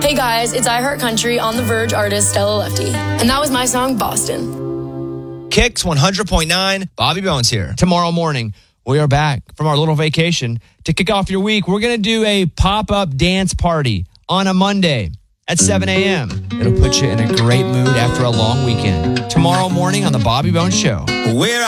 Hey guys, it's I Heart Country on The Verge artist Stella Lefty. And that was my song, Boston. Kicks 100.9. Bobby Bones here. Tomorrow morning, we are back from our little vacation. To kick off your week, we're going to do a pop-up dance party on a Monday at 7 a.m. It'll put you in a great mood after a long weekend. Tomorrow morning on The Bobby Bones Show. Where